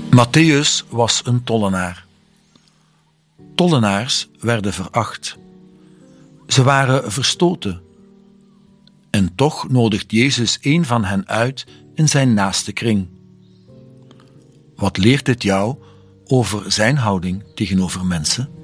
Mattheüs was een tollenaar. Tollenaars werden veracht. Ze waren verstoten. En toch nodigt Jezus een van hen uit in zijn naaste kring. Wat leert dit jou over zijn houding tegenover mensen?